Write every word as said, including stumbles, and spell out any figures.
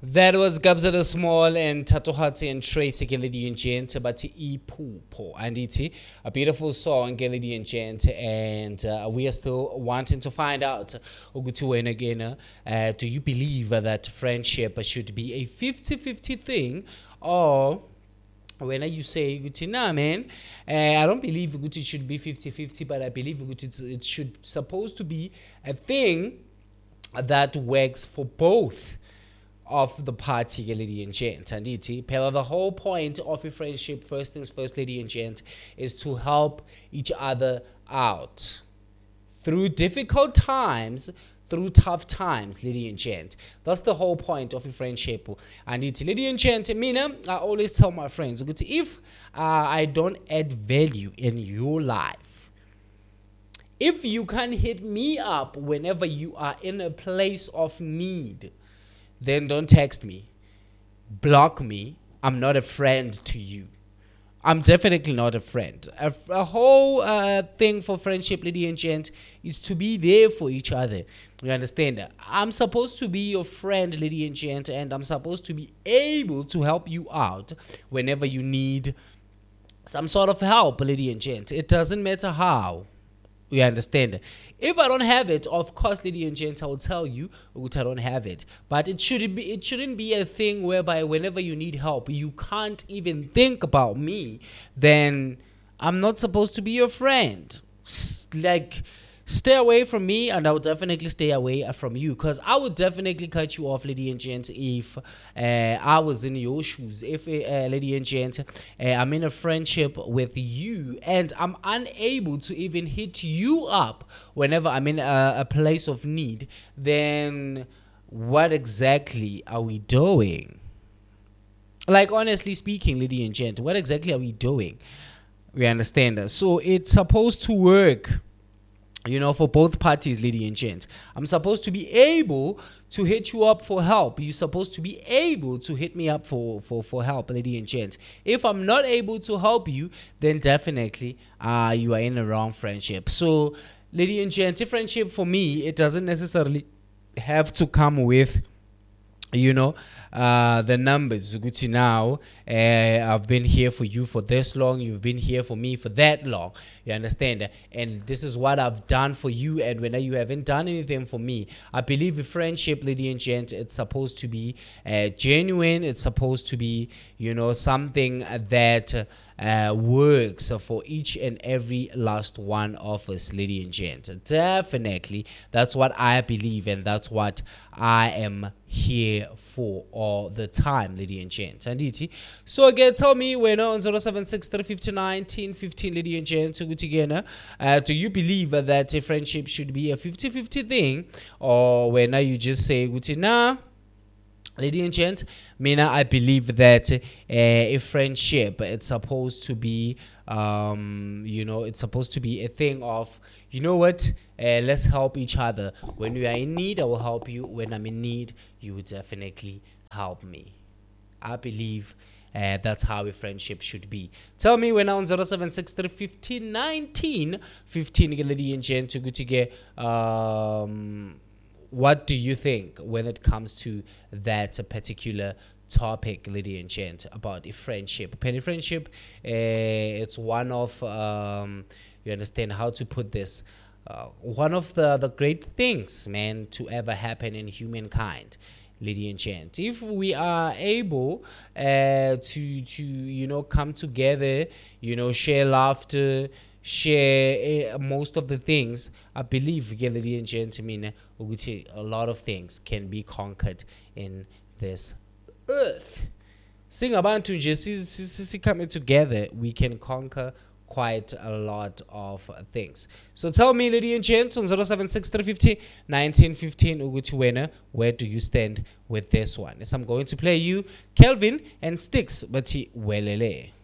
That was Gabzada Small and Tatohati and Tracy Gelidi and Gent, but E Poopo and Iti, a beautiful song, Gelidi and Gent, and uh, we are still wanting to find out, Ugutu and again, uh, do you believe that friendship should be a fifty-fifty thing, or when you say, Guti, nah, man, uh, I don't believe Guti should be fifty-fifty, but I believe Guti it should supposed to be a thing that works for both of the party, lady and gent. And it, Pella, the whole point of a friendship, first things first, lady and gent, is to help each other out through difficult times, through tough times, lady and gent. That's the whole point of a friendship. And it, lady and gent, Mina, I always tell my friends, if uh, I don't add value in your life, if you can hit me up whenever you are in a place of need, then don't text me. Block me. I'm not a friend to you. I'm definitely not a friend. A, a whole uh, thing for friendship, lady and gent, is to be there for each other. You understand? I'm supposed to be your friend, lady and gent, and I'm supposed to be able to help you out whenever you need some sort of help, lady and gent. It doesn't matter how. You understand? If I don't have it, of course, lady and gent, I will tell you that I don't have it. But it shouldn't be. It shouldn't be a thing whereby whenever you need help, you can't even think about me. Then I'm not supposed to be your friend. S- like, stay away from me, and I will definitely stay away from you. Because I would definitely cut you off, lady and gent, if uh, I was in your shoes. If, uh, lady and gent, uh, I'm in a friendship with you, and I'm unable to even hit you up whenever I'm in a, a place of need, then what exactly are we doing? Like, honestly speaking, lady and gent, what exactly are we doing? We understand. So it's supposed to work, you know, for both parties, lady and gent. I'm supposed to be able to hit you up for help. You're supposed to be able to hit me up for, for, for help, lady and gent. If I'm not able to help you, then definitely uh, you are in a wrong friendship. So, lady and gent, friendship for me, it doesn't necessarily have to come with, you know, uh, the numbers. Gucci, now, uh, I've been here for you for this long. You've been here for me for that long. You understand? And this is what I've done for you. And when you haven't done anything for me, I believe a friendship, lady and gent, it's supposed to be uh, genuine. It's supposed to be, you know, something that uh, works for each and every last one of us, lady and gent. Definitely, that's what I believe, and that's what I am here for all the time, lady and gent. And it, so again, tell me when on zero seven six three five nine one fifteen, lady and gent, to go together. Uh, do you believe that a friendship should be a fifty-fifty thing, or when you just say, nah, lady and gent, Mina, I believe that uh, a friendship, it's supposed to be, um, you know, it's supposed to be a thing of, you know what, uh, let's help each other. When you are in need, I will help you. When I'm in need, you will definitely help me. I believe uh, that's how a friendship should be. Tell me when on zero seven six three one five one nine one five, lady and gent, to go to get, um, what do you think when it comes to that particular topic, lady and gent, about a friendship? Penny friendship, uh, it's one of, um, you understand how to put this, uh, one of the, the great things, man, to ever happen in humankind, lady and gent. If we are able uh, to, to, you know, come together, you know, share laughter, share uh, most of the things, I believe, lady and gentlemen, a lot of things can be conquered in this earth. Sing about to just coming together, we can conquer quite a lot of things. So tell me, lady and gent, on zero seven six three five zero one nine one five, where do you stand with this one? As I'm going to play you Kelvin and Sticks, but welele.